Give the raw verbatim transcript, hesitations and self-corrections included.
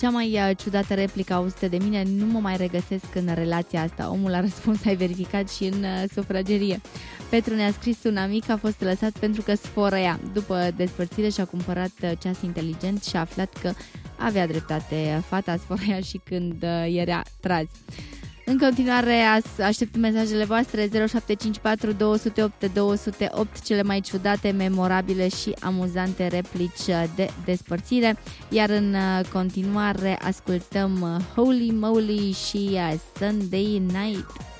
Cea mai uh, ciudată replică auzită de mine: nu mă mai regăsesc în relația asta. Omul a răspuns: ai verificat și în uh, sufragerie. Petru ne-a scris: un amic a fost lăsat pentru că sfărăia. După despărțire și-a cumpărat uh, ceas inteligent și a aflat că avea dreptate. Fata sfărăia și când uh, era traz. În continuare aștept mesajele voastre zero șapte cinci patru doi zero opt doi zero opt, cele mai ciudate, memorabile și amuzante replici de despărțire. Iar în continuare ascultăm Holy Moly și Sunday Night.